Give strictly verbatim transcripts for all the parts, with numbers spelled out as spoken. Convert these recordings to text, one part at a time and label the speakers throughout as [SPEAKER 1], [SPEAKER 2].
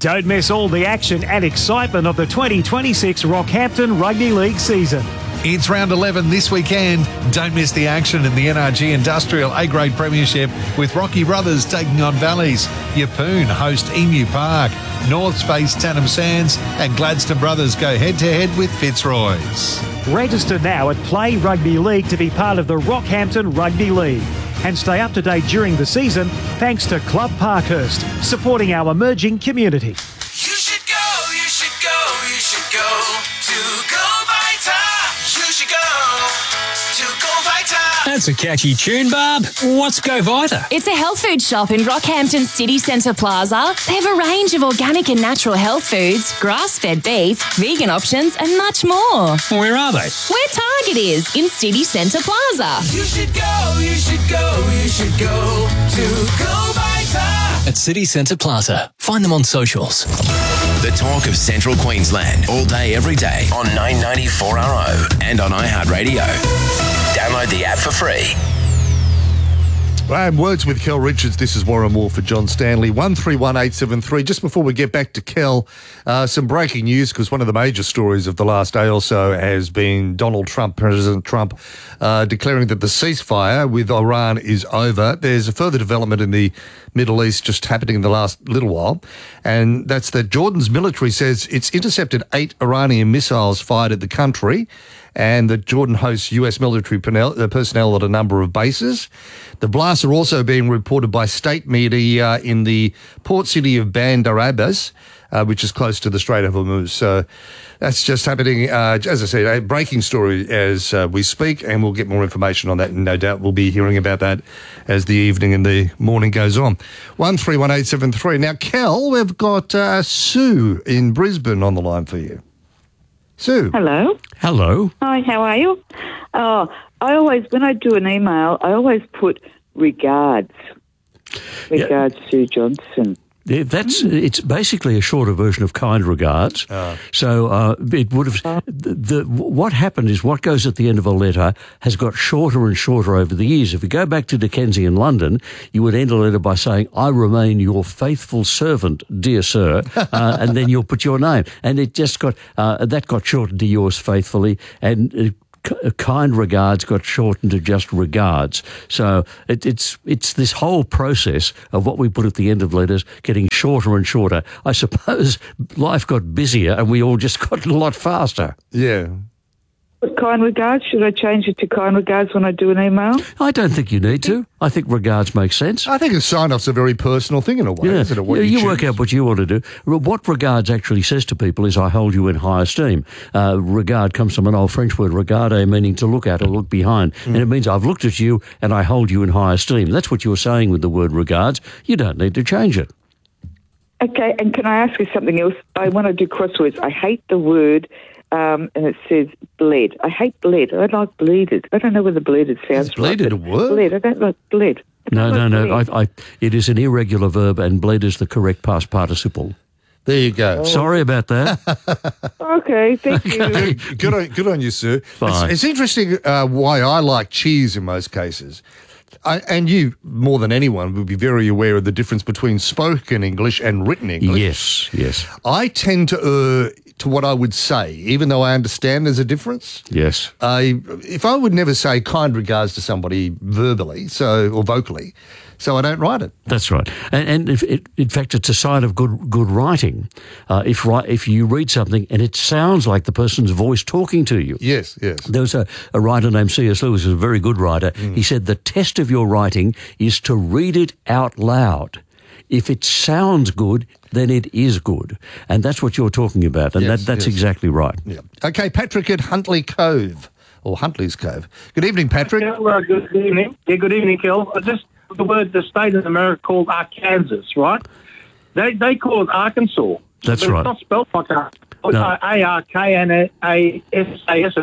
[SPEAKER 1] Don't miss all the action and excitement of the twenty twenty-six Rockhampton Rugby League season.
[SPEAKER 2] It's round eleven this weekend. Don't miss the action in the N R G Industrial A-Grade Premiership with Rocky Brothers taking on Valleys. Yeppoon host Emu Park. Norths face Tannum Sands and Gladstone Brothers go head-to-head with Fitzroy's.
[SPEAKER 1] Register now at Play Rugby League to be part of the Rockhampton Rugby League. And stay up to date during the season thanks to Club Parkhurst, supporting our emerging community.
[SPEAKER 3] You should go, you should go, you should go to Go Vita. You should go to Go Vita.
[SPEAKER 4] That's a catchy tune, Barb. What's Go Vita?
[SPEAKER 5] It's a health food shop in Rockhampton City Centre Plaza. They have a range of organic and natural health foods, grass-fed beef, vegan options and much more.
[SPEAKER 4] Where are they?
[SPEAKER 5] Where Target is, in City Centre Plaza.
[SPEAKER 3] You should go, you should go, you should go to Go Vita.
[SPEAKER 4] At City Centre Plaza. Find them on socials.
[SPEAKER 6] The talk of Central Queensland, all day, every day on nine ninety-four R O and on iHeartRadio. Download the app for free.
[SPEAKER 7] And words with Kel Richards. This is Warren Moore for John Stanley. one three one eight seven three. Just before we get back to Kel, uh, some breaking news, because one of the major stories of the last day or so has been Donald Trump, President Trump, uh, declaring that the ceasefire with Iran is over. There's a further development in the Middle East just happening in the last little while, and that's that Jordan's military says it's intercepted eight Iranian missiles fired at the country, and that Jordan hosts U S military personnel at a number of bases. The blasts are also being reported by state media in the port city of Bandar Abbas, uh, which is close to the Strait of Hormuz. So that's just happening, uh, as I said, a breaking story as uh, we speak, and we'll get more information on that, and no doubt we'll be hearing about that as the evening and the morning goes on. one three one eight seven three. Now, Kel, we've got uh, Sue in Brisbane on the line for you. Sue.
[SPEAKER 8] Hello.
[SPEAKER 4] Hello.
[SPEAKER 8] Hi, how are you? Oh, I always, when I do an email, I always put regards. Regards, yeah. Sue Johnson.
[SPEAKER 9] Yeah, that's it's basically a shorter version of kind regards.
[SPEAKER 7] Oh.
[SPEAKER 9] So uh, it would have the, the what happened is what goes at the end of a letter has got shorter and shorter over the years. If you go back to Dickensian London, you would end a letter by saying, "I remain your faithful servant, dear sir," uh, and then you'll put your name, and it just got uh, that got shortened to yours faithfully, and. Uh, Kind regards got shortened to just regards. So it, it's it's this whole process of what we put at the end of letters getting shorter and shorter. I suppose life got busier and we all just got a lot faster.
[SPEAKER 7] Yeah.
[SPEAKER 8] Kind regards, should I change it to kind regards when I do an email?
[SPEAKER 9] I don't think you need to. I think regards makes sense.
[SPEAKER 7] I think a sign-off's a very personal thing in a way,
[SPEAKER 9] yeah.
[SPEAKER 7] isn't it? What
[SPEAKER 9] yeah,
[SPEAKER 7] you
[SPEAKER 9] you work out what you want to do. What regards actually says to people is I hold you in high esteem. Uh, regard comes from an old French word, regarder, meaning to look at or look behind. Mm. And it means I've looked at you and I hold you in high esteem. That's what you're saying with the word regards. You don't need to change it.
[SPEAKER 8] Okay, and can I ask you something else? I, when I do crosswords, I hate the word... Um, and it says bled. I hate bled. I like bleeded. I don't know whether bleeded sounds
[SPEAKER 7] Is bleeded
[SPEAKER 8] right.
[SPEAKER 7] a word?
[SPEAKER 8] Bled. I don't like bled. I
[SPEAKER 9] No,
[SPEAKER 8] don't
[SPEAKER 9] no,
[SPEAKER 8] like
[SPEAKER 9] no. I, I, it is an irregular verb and bled is the correct past participle.
[SPEAKER 7] There you go.
[SPEAKER 8] Oh.
[SPEAKER 9] Sorry about that.
[SPEAKER 8] Okay, thank you.
[SPEAKER 7] good, good, on, good on you, Sue.
[SPEAKER 9] Fine.
[SPEAKER 7] It's, it's interesting uh, why I like cheese in most cases. I, and you, more than anyone, would be very aware of the difference between spoken English and written English.
[SPEAKER 9] Yes, yes.
[SPEAKER 7] I tend to err to what I would say, even though I understand there's a difference.
[SPEAKER 9] Yes.
[SPEAKER 7] I, if I would never say kind regards to somebody verbally, so or vocally, so I don't write it.
[SPEAKER 9] That's right. And, and if it, in fact, it's a sign of good good writing. Uh, if if you read something and it sounds like the person's voice talking to you.
[SPEAKER 7] Yes, yes.
[SPEAKER 9] There was a, a writer named C S Lewis, who's a very good writer. Mm. He said the test of your writing is to read it out loud. If it sounds good, then it is good. And that's what you're talking about. And
[SPEAKER 7] yes,
[SPEAKER 9] that, that's
[SPEAKER 7] yes.
[SPEAKER 9] exactly right.
[SPEAKER 7] Yeah. Okay, Patrick at Huntley Cove, or Huntley's Cove. Good evening, Patrick.
[SPEAKER 10] Yeah, well, good evening. Yeah, good evening, Kel. I just the word the state in America called Arkansas, right? They they call it Arkansas.
[SPEAKER 9] That's
[SPEAKER 10] but
[SPEAKER 9] right.
[SPEAKER 10] It's not spelled like that.
[SPEAKER 9] No.
[SPEAKER 10] A R K N A S A S.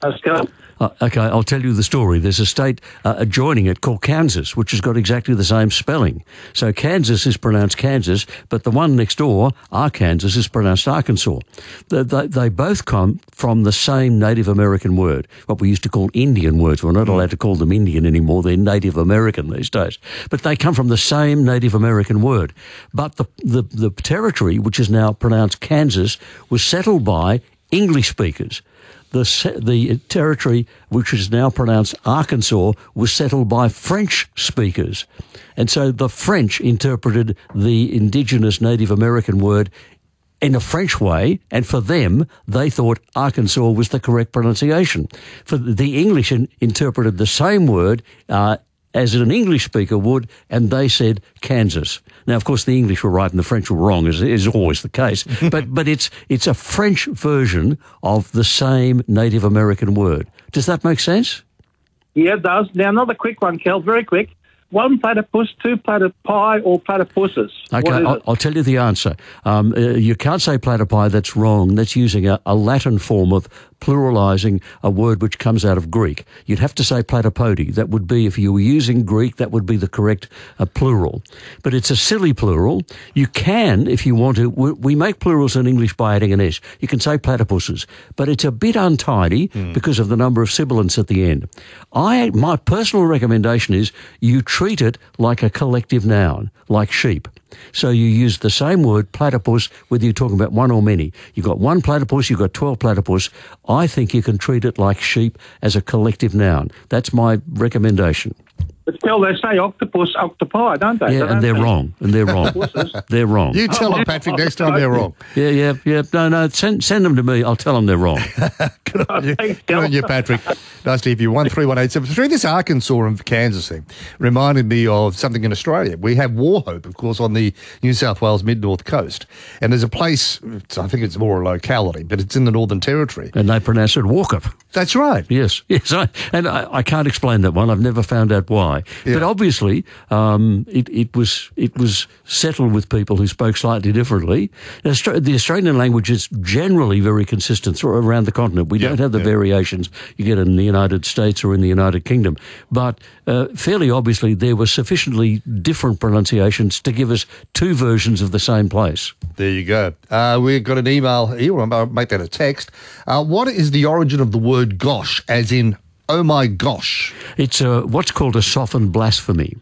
[SPEAKER 10] Let's go.
[SPEAKER 9] Uh, okay, I'll tell you the story. There's a state uh, adjoining it called Kansas, which has got exactly the same spelling. So Kansas is pronounced Kansas, but the one next door, Arkansas, is pronounced Arkansas. They, they, they both come from the same Native American word, what we used to call Indian words. We're not allowed to call them Indian anymore. They're Native American these days. But they come from the same Native American word. But the, the, the territory, which is now pronounced Kansas, was settled by English speakers. The, the territory, which is now pronounced Arkansas, was settled by French speakers. And so the French interpreted the indigenous Native American word in a French way, and for them, they thought Arkansas was the correct pronunciation. For the English in, interpreted the same word uh, as an English speaker would, and they said Kansas. Now, of course, the English were right and the French were wrong, as is always the case. but but it's it's a French version of the same Native American word. Does that make sense?
[SPEAKER 10] Yeah, it does. Now, another quick one, Kel, very quick. One platypus, two platypi, or platypuses?
[SPEAKER 9] Okay, I'll, I'll tell you the answer. Um, uh, you can't say platypi, that's wrong. That's using a, a Latin form of pluralising a word which comes out of Greek. You'd have to say platypodi. That would be, if you were using Greek, that would be the correct uh, plural. But it's a silly plural. You can, if you want to, we, we make plurals in English by adding an S. You can say platypuses, but it's a bit untidy mm. because of the number of sibilants at the end. I, my personal recommendation is you treat it like a collective noun, like sheep. So you use the same word, platypus, whether you're talking about one or many. You've got one platypus, you've got twelve platypus. I think you can treat it like sheep as a collective noun. That's my recommendation.
[SPEAKER 10] But still, they say octopus, octopi, don't they?
[SPEAKER 9] Yeah,
[SPEAKER 10] they
[SPEAKER 9] and they're
[SPEAKER 10] say
[SPEAKER 9] wrong. And they're wrong. they're wrong.
[SPEAKER 7] You tell them, Patrick, next time they're wrong.
[SPEAKER 9] Yeah, yeah, yeah. No, no, send send them to me. I'll tell them they're wrong.
[SPEAKER 7] Good on you, Good on you Patrick. Nice to hear you. one three one eight seven three. This Arkansas and Kansas thing reminded me of something in Australia. We have Warhope, of course, on the New South Wales mid-north coast. And there's a place, I think it's more a locality, but it's in the Northern Territory.
[SPEAKER 9] And they pronounce it Walkup.
[SPEAKER 7] That's right.
[SPEAKER 9] Yes, yes. I, and I, I can't explain that one. I've never found out why.
[SPEAKER 7] Yeah.
[SPEAKER 9] But obviously, um, it, it was it was settled with people who spoke slightly differently. The Australian language is generally very consistent through, around the continent. We yeah, don't have the yeah. variations you get in the United States or in the United Kingdom. But uh, fairly obviously, there were sufficiently different pronunciations to give us two versions of the same place.
[SPEAKER 7] There you go. Uh, we've got an email here. I'll make that a text. Uh, what is the origin of the word gosh, as in oh my gosh?
[SPEAKER 9] It's a, what's called a softened blasphemy.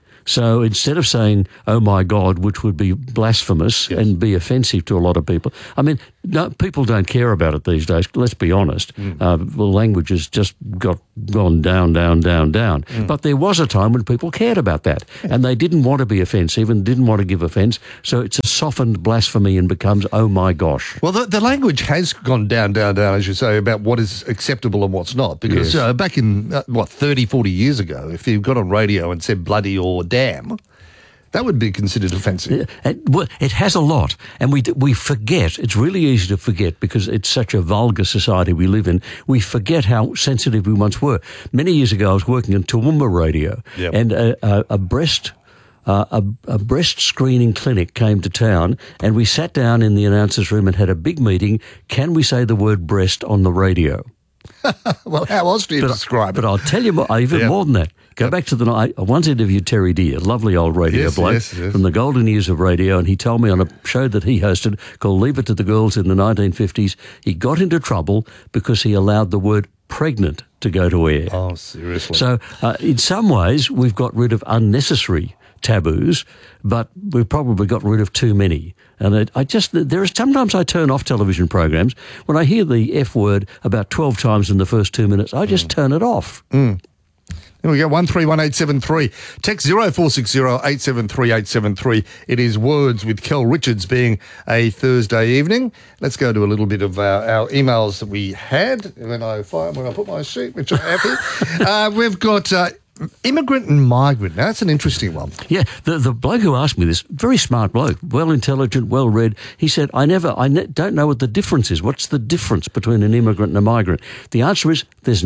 [SPEAKER 9] So instead of saying, oh my God, which would be blasphemous yes. and be offensive to a lot of people, I mean, no, people don't care about it these days, let's be honest. Mm. Uh, the language has just got gone down, down, down, down. Mm. But there was a time when people cared about that and they didn't want to be offensive and didn't want to give offence. So it's a softened blasphemy and becomes, oh my gosh.
[SPEAKER 7] Well, the, the language has gone down, down, down, as you say, about what is acceptable and what's not. Because yes. uh, back in, uh, what, thirty, forty years ago, if you got on radio and said bloody or damn, that would be considered offensive.
[SPEAKER 9] It, well, it has a lot, and we we forget. It's really easy to forget because it's such a vulgar society we live in. We forget how sensitive we once were. Many years ago, I was working on Toowoomba Radio,
[SPEAKER 7] yep.
[SPEAKER 9] and a, a, a breast uh, a, a breast screening clinic came to town, and we sat down in the announcer's room and had a big meeting. Can we say the word breast on the radio?
[SPEAKER 7] Well, how else do you
[SPEAKER 9] but,
[SPEAKER 7] describe
[SPEAKER 9] but
[SPEAKER 7] it?
[SPEAKER 9] But I'll tell you more, even yep. more than that. Go yep. back to the night. I once interviewed Terry Deer, lovely old radio
[SPEAKER 7] yes,
[SPEAKER 9] bloke
[SPEAKER 7] yes, yes.
[SPEAKER 9] from the golden years of radio, and he told me on a show that he hosted called Leave It to the Girls in the nineteen fifties, he got into trouble because he allowed the word pregnant to go to air.
[SPEAKER 7] Oh, seriously.
[SPEAKER 9] So uh, in some ways, we've got rid of unnecessary taboos, but we've probably got rid of too many. And it, I just, there is sometimes I turn off television programs when I hear the F word about twelve times in the first two minutes. I just mm. turn it off.
[SPEAKER 7] Mm. There we go, one three one eight seven three. Text zero four six zero eight seven three eight seven three. It is Words with Kel Richards, being a Thursday evening. Let's go to a little bit of our, our emails that we had when I find when I put my sheet, which I have here. uh, we've got uh, immigrant and migrant. Now, that's an interesting one.
[SPEAKER 9] Yeah, the the bloke who asked me this, very smart bloke, well intelligent, well read. He said, "I never, I ne- don't know what the difference is. What's the difference between an immigrant and a migrant?" The answer is there's none.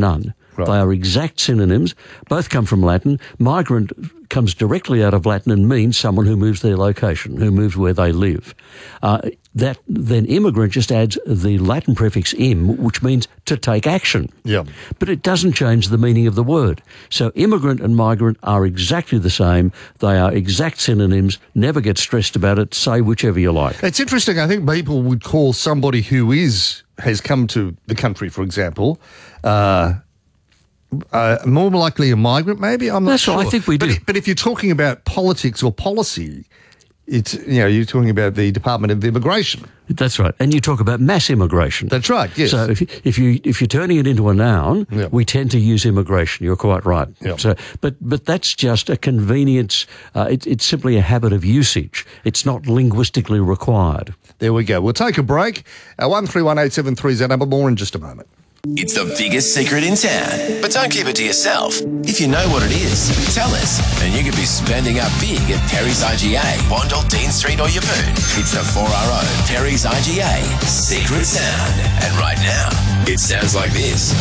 [SPEAKER 7] Right.
[SPEAKER 9] They are exact synonyms. Both come from Latin. Migrant comes directly out of Latin and means someone who moves their location, who moves where they live. Uh, that then immigrant just adds the Latin prefix im, which means to take action.
[SPEAKER 7] Yeah.
[SPEAKER 9] But it doesn't change the meaning of the word. So immigrant and migrant are exactly the same. They are exact synonyms. Never get stressed about it. Say whichever you like.
[SPEAKER 7] It's interesting. I think people would call somebody who is has come to the country, for example, uh, uh, more likely a migrant, maybe? I'm not
[SPEAKER 9] That's
[SPEAKER 7] sure.
[SPEAKER 9] right. I think we
[SPEAKER 7] but
[SPEAKER 9] do.
[SPEAKER 7] It, but if you're talking about politics or policy, it's, you know, you're talking about the Department of Immigration.
[SPEAKER 9] That's right. And you talk about mass immigration.
[SPEAKER 7] That's right, yes.
[SPEAKER 9] So if you, if you if you're turning it into a noun,
[SPEAKER 7] Yep.
[SPEAKER 9] we tend to use immigration. You're quite right.
[SPEAKER 7] Yep.
[SPEAKER 9] So, but but that's just a convenience. Uh, it, it's simply a habit of usage. It's not linguistically required.
[SPEAKER 7] There we go. We'll take a break. Uh, one three one eight seven three is our number. More in just a moment.
[SPEAKER 6] It's the biggest secret in town, but don't keep it to yourself. If you know what it is, tell us, and you could be spending up big at Perry's I G A, Wandle, Dean Street or Yeppoon. It's the four R O Perry's I G A Secret Sound. And right now, it sounds like this.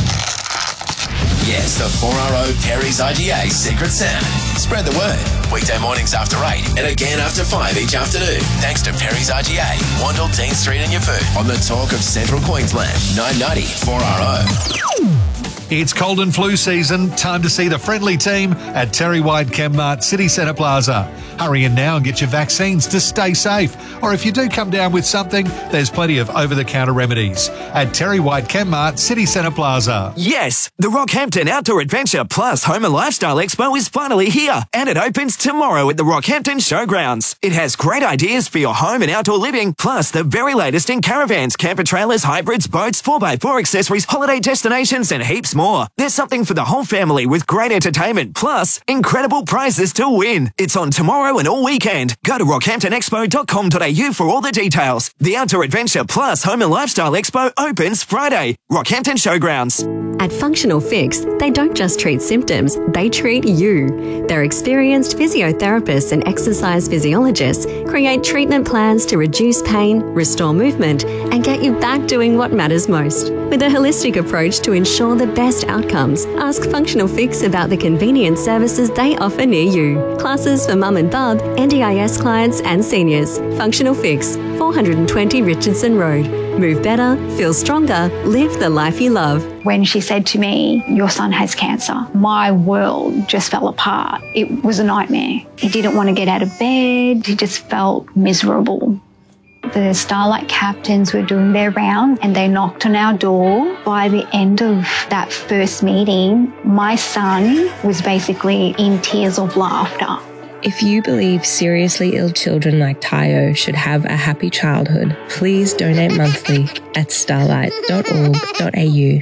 [SPEAKER 6] Yes, the four R O Perry's I G A Secret Sound. Spread the word. Weekday mornings after eight and again after five each afternoon. Thanks to Perry's I G A, Wandle, Dean Street and Yeppoon. On the talk of Central Queensland, nine ninety four R O.
[SPEAKER 2] It's cold and flu season. Time to see the friendly team at Terry White Chemmart City Centre Plaza. Hurry in now and get your vaccines to stay safe. Or if you do come down with something, there's plenty of over-the-counter remedies at Terry White Chemmart City Centre Plaza.
[SPEAKER 11] Yes, the Rockhampton Outdoor Adventure Plus Home and Lifestyle Expo is finally here, and it opens tomorrow at the Rockhampton Showgrounds. It has great ideas for your home and outdoor living, plus the very latest in caravans, camper trailers, hybrids, boats, four by four accessories, holiday destinations, and heaps more. There's something for the whole family with great entertainment, plus incredible prizes to win. It's on tomorrow and all weekend. Go to rockhampton expo dot com dot a u for all the details. The Outdoor Adventure Plus Home and Lifestyle Expo opens Friday. Rockhampton Showgrounds.
[SPEAKER 12] At Functional Fix, they don't just treat symptoms, they treat you. Their experienced physiotherapists and exercise physiologists create treatment plans to reduce pain, restore movement, and get you back doing what matters most. With a holistic approach to ensure the best outcomes, ask Functional Fix about the convenient services they offer near you. Classes for mum and bub, N D I S clients and seniors. Functional Fix, four twenty Richardson Road. Move better, feel stronger, live the life you love.
[SPEAKER 13] When she said to me, your son has cancer, my world just fell apart. It was a nightmare. He didn't want to get out of bed. He just felt miserable. The Starlight captains were doing their round and they knocked on our door. By the end of that first meeting, my son was basically in tears of laughter.
[SPEAKER 14] If you believe seriously ill children like Tayo should have a happy childhood, please donate monthly at starlight dot org dot a u.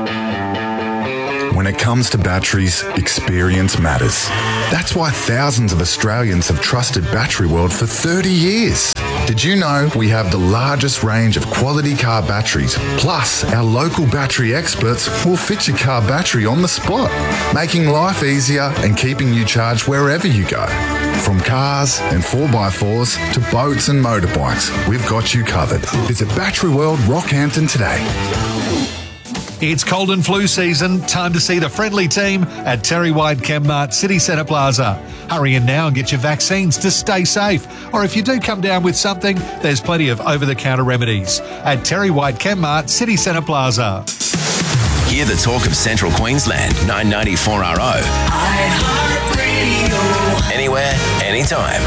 [SPEAKER 15] When it comes to batteries, experience matters. That's why thousands of Australians have trusted Battery World for thirty years. Did you know we have the largest range of quality car batteries? Plus, our local battery experts will fit your car battery on the spot, making life easier and keeping you charged wherever you go. From cars and four by fours to boats and motorbikes, we've got you covered. Visit Battery World Rockhampton today.
[SPEAKER 2] It's cold and flu season. Time to see the friendly team at Terry White Chemmart City Centre Plaza. Hurry in now and get your vaccines to stay safe. Or if you do come down with something, there's plenty of over-the-counter remedies at Terry White Chemmart City Centre Plaza.
[SPEAKER 6] Hear the talk of Central Queensland, nine ninety four R O. iHeartRadio. Anywhere, anytime.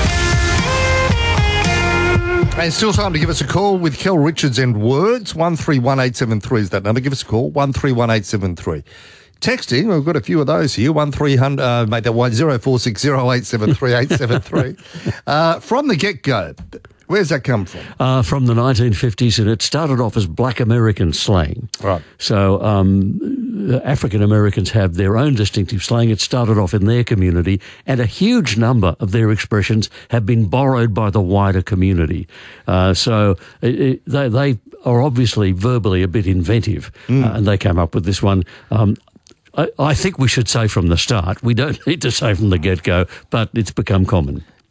[SPEAKER 7] And still time to give us a call with Kel Richards and Words. one three one eight seven three is that number. Give us a call, one three one eight seven three. Texting, we've got a few of those here, one three hundred, uh, mate, that one, zero four six zero eight seven three eight seven three. uh, from the get-go, where's that come from?
[SPEAKER 9] Uh, from the nineteen fifties, and it started off as Black American slang.
[SPEAKER 7] Right.
[SPEAKER 9] So um, African Americans have their own distinctive slang. It started off in their community, and a huge number of their expressions have been borrowed by the wider community. Uh, so it, it, they, they are obviously verbally a bit inventive, mm. uh, and they came up with this one. Um, I, I think we should say from the start. We don't need to say from the get-go, but it's become common.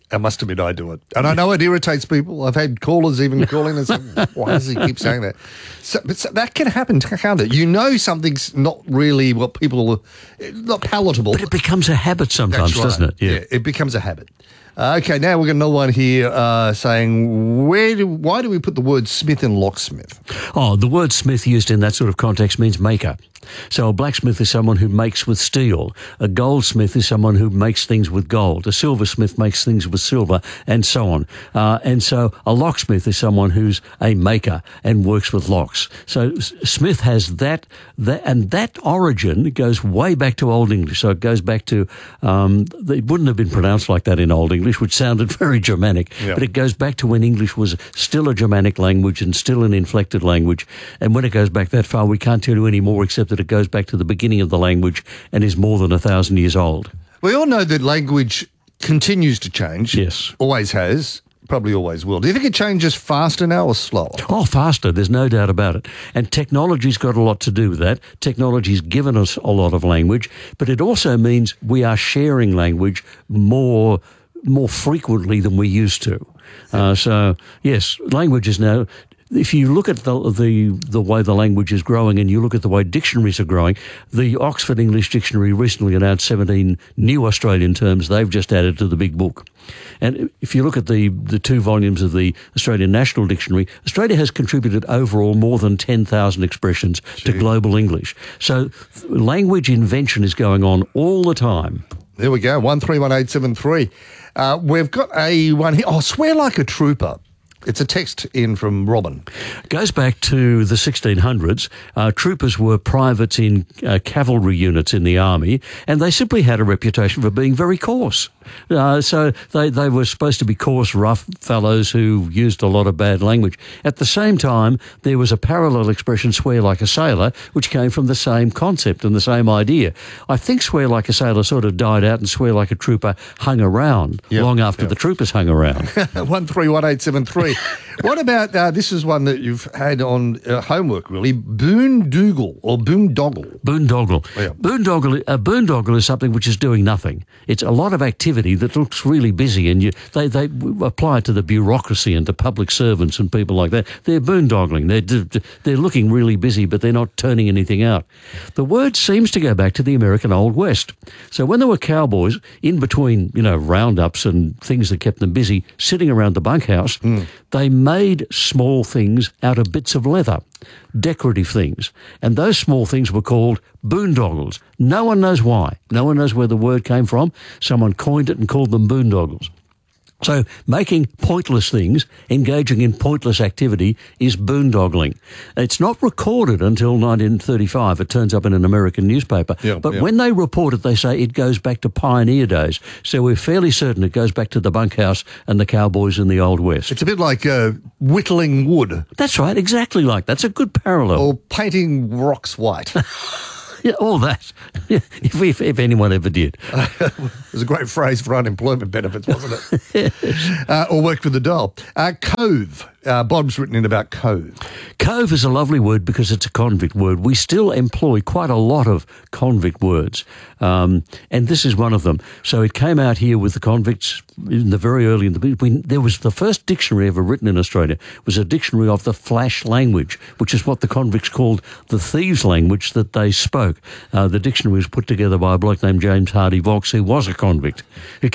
[SPEAKER 7] I must admit I do it. And I know it irritates people. I've had callers even calling and saying, why does he keep saying that? So, but so that can happen, can't it? You know something's not really what people are, not palatable.
[SPEAKER 9] But it becomes a habit sometimes,
[SPEAKER 7] That's right.
[SPEAKER 9] doesn't it?
[SPEAKER 7] Yeah. it becomes a habit. Uh, okay, now we've got another one here uh, saying, where do, why do we put the word smith in locksmith?
[SPEAKER 9] Oh, the word smith used in that sort of context means maker. So a blacksmith is someone who makes with steel. A goldsmith is someone who makes things with gold. A silversmith makes things with silver, and so on. Uh, and so a locksmith is someone who's a maker and works with locks. So S- Smith has that, that, and that origin goes way back to Old English. So it goes back to, um, it wouldn't have been pronounced like that in Old English, which sounded very Germanic.
[SPEAKER 7] Yeah.
[SPEAKER 9] But it goes back to when English was still a Germanic language and still an inflected language. And when it goes back that far, we can't tell you any more except that it goes back to the beginning of the language and is more than a thousand years old.
[SPEAKER 7] We all know that language continues to change.
[SPEAKER 9] Yes.
[SPEAKER 7] Always has. Probably always will. Do you think it changes faster now or slower?
[SPEAKER 9] Oh, faster. There's no doubt about it. And technology's got a lot to do with that. Technology's given us a lot of language, but it also means we are sharing language more more frequently than we used to. Uh, so, yes, language is now... If you look at the, the the way the language is growing and you look at the way dictionaries are growing, the Oxford English Dictionary recently announced seventeen new Australian terms they've just added to the big book. And if you look at the, the two volumes of the Australian National Dictionary, Australia has contributed overall more than ten thousand expressions Gee. to global English. So language invention is going on all the time.
[SPEAKER 7] There we go, one three one eight seven three. Uh, we've got a one here. Oh, swear like a trooper. It's a text in from Robin.
[SPEAKER 9] Goes back to the sixteen hundreds. Uh, troopers were privates in uh, cavalry units in the army, and they simply had a reputation for being very coarse. Uh, so they, they were supposed to be coarse, rough fellows who used a lot of bad language. At the same time, there was a parallel expression, swear like a sailor, which came from the same concept and the same idea. I think swear like a sailor sort of died out and swear like a trooper hung around
[SPEAKER 7] Yep,
[SPEAKER 9] long after
[SPEAKER 7] yep.
[SPEAKER 9] the troopers hung around.
[SPEAKER 7] one three one eight seven three. What about, uh, this is one that you've had on uh, homework, really, boondoggle or boondoggle?
[SPEAKER 9] Boondoggle.
[SPEAKER 7] Yeah.
[SPEAKER 9] Boondoggle, a boondoggle is something which is doing nothing. It's a lot of activity that looks really busy, and you, they, they apply it to the bureaucracy and to public servants and people like that. They're boondoggling. They're, they're looking really busy, but they're not turning anything out. The word seems to go back to the American Old West. So when there were cowboys, in between, you know, roundups and things that kept them busy, sitting around the bunkhouse, mm. they made small things out of bits of leather, decorative things. And those small things were called boondoggles. No one knows why. No one knows where the word came from. Someone coined it and called them boondoggles. So making pointless things, engaging in pointless activity is boondoggling. It's not recorded until nineteen thirty-five. It turns up in an American newspaper.
[SPEAKER 7] Yeah,
[SPEAKER 9] but
[SPEAKER 7] yeah.
[SPEAKER 9] when they report it, they say it goes back to pioneer days. So we're fairly certain it goes back to the bunkhouse and the cowboys in the Old West.
[SPEAKER 7] It's a bit like uh, whittling wood.
[SPEAKER 9] That's right, exactly like. That's a good parallel.
[SPEAKER 7] Or painting rocks white.
[SPEAKER 9] Yeah, all that, if, if, if anyone ever did.
[SPEAKER 7] It was a great phrase for unemployment benefits, wasn't it? uh, or worked with the doll. Uh, cove. Uh, Bob's written in about cove.
[SPEAKER 9] Cove is a lovely word because it's a convict word. We still employ quite a lot of convict words, um, and this is one of them. So it came out here with the convicts in the very early in the when there was the first dictionary ever written in Australia was a dictionary of the flash language, which is what the convicts called the thieves' language that they spoke. Uh, the dictionary was put together by a bloke named James Hardy Vox, who was a convict, who